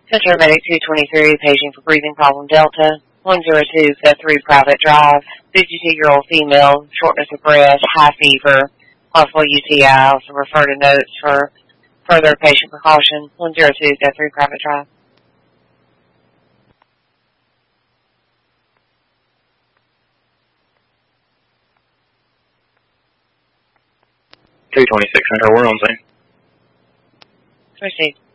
Center Medic 223, paging for breathing problem Delta. 102, 3 Private Drive. 52-year-old female, shortness of breath, high fever, possible UTI. Also refer to notes for further patient precaution. 102, 3 Private Drive. Center, we're on scene. Proceed.